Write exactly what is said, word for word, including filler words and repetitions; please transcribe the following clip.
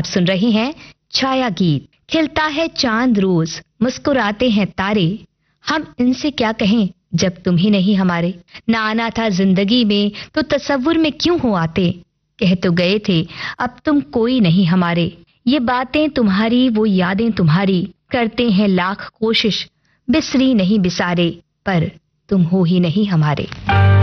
आप सुन रहे हैं छाया गीत। खिलता है चांद रोज, मुस्कुराते हैं तारे, हम इनसे क्या कहें जब तुम ही नहीं हमारे। ना आना था जिंदगी में तो तसव्वुर में क्यों हो आते, कह तो गए थे अब तुम कोई नहीं हमारे। ये बातें तुम्हारी, वो यादें तुम्हारी, करते हैं लाख कोशिश, बिसरी नहीं बिसारे, पर तुम हो ही नहीं हमारे।